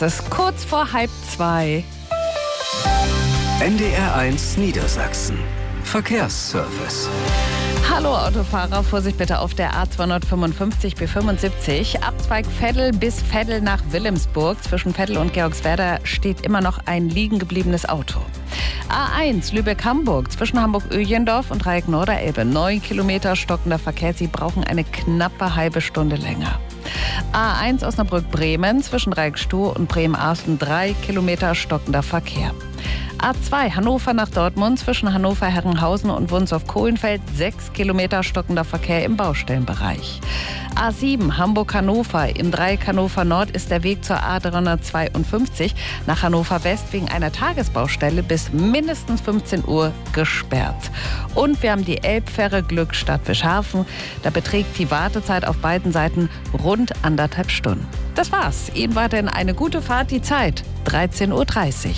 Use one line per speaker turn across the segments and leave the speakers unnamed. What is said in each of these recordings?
Das ist kurz vor 1:30.
NDR1 Niedersachsen. Verkehrsservice.
Hallo Autofahrer, Vorsicht bitte auf der A255 B75. Abzweig Veddel bis Veddel nach Wilhelmsburg. Zwischen Veddel und Georgswerda steht immer noch ein liegen gebliebenes Auto. A1 Lübeck-Hamburg zwischen Hamburg-Öjendorf und Dreieck-Norderelbe. 9 Kilometer stockender Verkehr. Sie brauchen eine knappe halbe Stunde länger. A1 Osnabrück-Bremen zwischen Dreieck-Stuhr und Bremen-Arsten. 3 Kilometer stockender Verkehr. A2 Hannover nach Dortmund zwischen Hannover-Herrenhausen und Wunsdorf-Kohlenfeld. 6 Kilometer stockender Verkehr im Baustellenbereich. A7 Hamburg-Hannover. Im Dreieck Hannover Nord ist der Weg zur A352 nach Hannover West wegen einer Tagesbaustelle bis mindestens 15 Uhr gesperrt. Und wir haben die Elbfähre Glückstadt-Fischhafen. Da beträgt die Wartezeit auf beiden Seiten rund 1,5 Stunden. Das war's. Ihnen weiterhin eine gute Fahrt. Die Zeit 13:30 Uhr.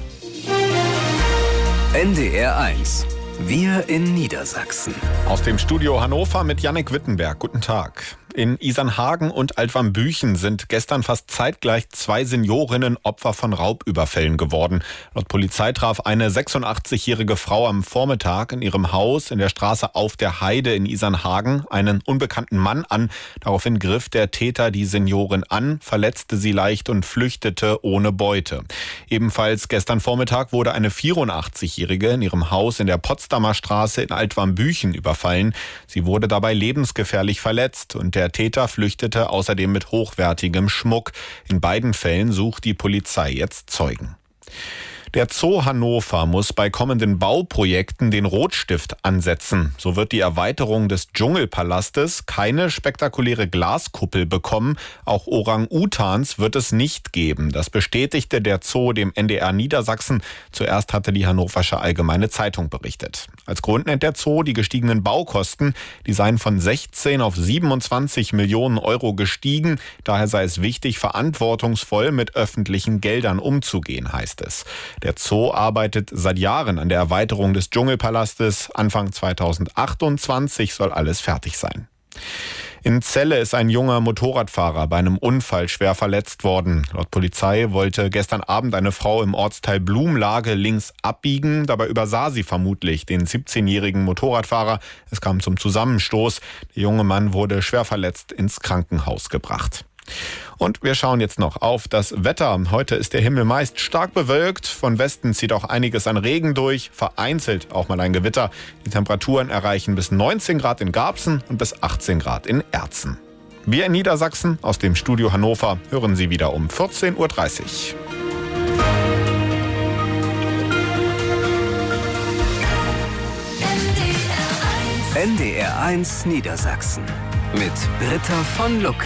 NDR1. Wir in Niedersachsen.
Aus dem Studio Hannover mit Jannik Wittenberg. Guten Tag. In Isernhagen und Altwarmbüchen sind gestern fast zeitgleich 2 Seniorinnen Opfer von Raubüberfällen geworden. Laut Polizei traf eine 86-jährige Frau am Vormittag in ihrem Haus in der Straße Auf der Heide in Isernhagen einen unbekannten Mann an. Daraufhin griff der Täter die Seniorin an, verletzte sie leicht und flüchtete ohne Beute. Ebenfalls gestern Vormittag wurde eine 84-jährige in ihrem Haus in der Potsdamer Straße in Altwarmbüchen überfallen. Sie wurde dabei lebensgefährlich verletzt und der Täter flüchtete außerdem mit hochwertigem Schmuck. In beiden Fällen sucht die Polizei jetzt Zeugen. Der Zoo Hannover muss bei kommenden Bauprojekten den Rotstift ansetzen. So wird die Erweiterung des Dschungelpalastes keine spektakuläre Glaskuppel bekommen. Auch Orang-Utans wird es nicht geben. Das bestätigte der Zoo dem NDR Niedersachsen. Zuerst hatte die Hannoversche Allgemeine Zeitung berichtet. Als Grund nennt der Zoo die gestiegenen Baukosten. Die seien von 16 auf 27 Millionen Euro gestiegen. Daher sei es wichtig, verantwortungsvoll mit öffentlichen Geldern umzugehen, heißt es. Der Zoo arbeitet seit Jahren an der Erweiterung des Dschungelpalastes. Anfang 2028 soll alles fertig sein. In Celle ist ein junger Motorradfahrer bei einem Unfall schwer verletzt worden. Laut Polizei wollte gestern Abend eine Frau im Ortsteil Blumlage links abbiegen. Dabei übersah sie vermutlich den 17-jährigen Motorradfahrer. Es kam zum Zusammenstoß. Der junge Mann wurde schwer verletzt ins Krankenhaus gebracht. Und wir schauen jetzt noch auf das Wetter. Heute ist der Himmel meist stark bewölkt. Von Westen zieht auch einiges an Regen durch. Vereinzelt auch mal ein Gewitter. Die Temperaturen erreichen bis 19 Grad in Garbsen und bis 18 Grad in Erzen. Wir in Niedersachsen aus dem Studio Hannover hören Sie wieder um 14:30 Uhr.
NDR1 Niedersachsen mit Britta von Lucke.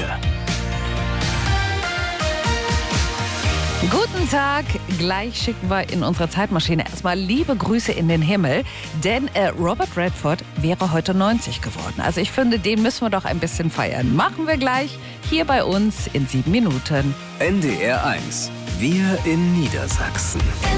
Guten Tag, gleich schicken wir in unserer Zeitmaschine erstmal liebe Grüße in den Himmel, denn Robert Redford wäre heute 90 geworden. Also ich finde, den müssen wir doch ein bisschen feiern. Machen wir gleich hier bei uns in 7 Minuten.
NDR1, wir in Niedersachsen.